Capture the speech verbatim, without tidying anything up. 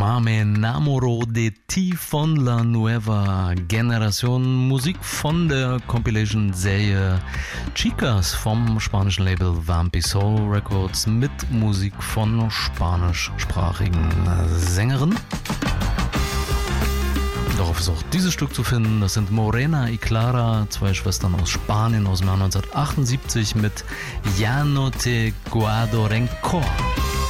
Ma me enamoro de ti von la nueva generación, Musik von der Compilation-Serie Chicas vom spanischen Label Vampi Soul Records mit Musik von spanischsprachigen Sängerinnen. Darauf ist auch dieses Stück zu finden. Das sind Morena y Clara, zwei Schwestern aus Spanien aus dem Jahr neunzehnhundertachtundsiebzig mit Ya no te guardo rencor.